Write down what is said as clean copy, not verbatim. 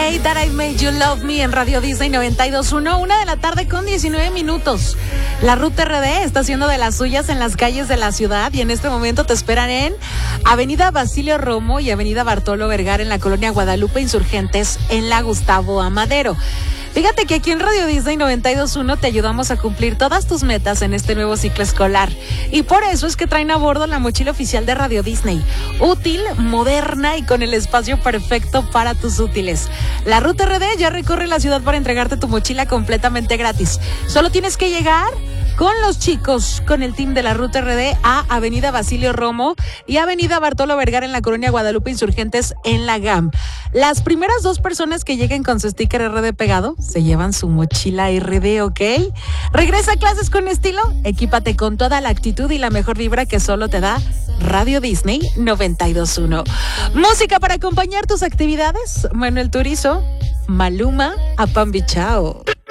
Hey, That I Made You Love Me en Radio Disney 92.1, 1:19 p.m. La Ruta RD está haciendo de las suyas en las calles de la ciudad y en este momento te esperan en Avenida Basilio Romo y Avenida Bartolo Vergara en la colonia Guadalupe Insurgentes en la Gustavo Amadero. Fíjate que aquí en Radio Disney 92.1 te ayudamos a cumplir todas tus metas en este nuevo ciclo escolar. Y por eso es que traen a bordo la mochila oficial de Radio Disney. Útil, moderna y con el espacio perfecto para tus útiles. La Ruta RD ya recorre la ciudad para entregarte tu mochila completamente gratis. Solo tienes que llegar con los chicos, con el team de la Ruta RD a Avenida Basilio Romo y Avenida Bartolo Vergara en la colonia Guadalupe Insurgentes en la GAM. Las primeras 2 personas que lleguen con su sticker RD pegado se llevan su mochila RD, ¿ok? Regresa a clases con estilo, equípate con toda la actitud y la mejor vibra que solo te da Radio Disney 92.1. Música para acompañar tus actividades, Manuel Turizo, Maluma, Apambichao.